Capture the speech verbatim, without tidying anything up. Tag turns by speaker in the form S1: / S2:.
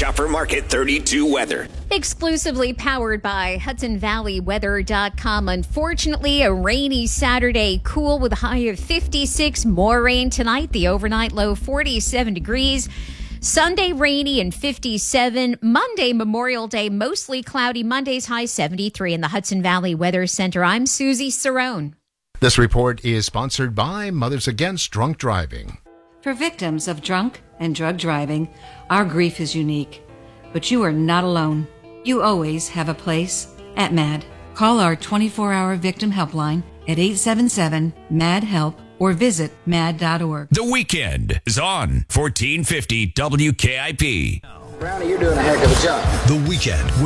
S1: Chopper Market thirty-two weather.
S2: Exclusively powered by Hudson Valley Weather dot com. Unfortunately, a rainy Saturday, cool with a high of fifty-six. More rain tonight. The overnight low forty-seven degrees. Sunday rainy and fifty-seven. Monday, Memorial Day, mostly cloudy. Monday's high seventy-three. In the Hudson Valley Weather Center, I'm Susie Cerrone.
S3: This report is sponsored by Mothers Against Drunk Driving.
S4: For victims of drunk and drug driving, our grief is unique. But you are not alone. You always have a place at M A D. Call our twenty-four hour victim helpline at eight seven seven, M A D, HELP or visit M A D dot org.
S5: The Weekend is on fourteen fifty W K I P.
S6: Brownie, you're doing a heck of a job.
S5: The Weekend.